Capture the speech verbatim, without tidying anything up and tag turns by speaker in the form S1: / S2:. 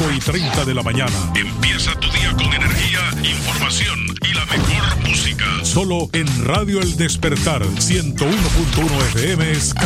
S1: cinco y treinta de la mañana.
S2: Empieza tu día con energía, información y la mejor música.
S1: Solo en Radio El Despertar, ciento uno punto uno F M.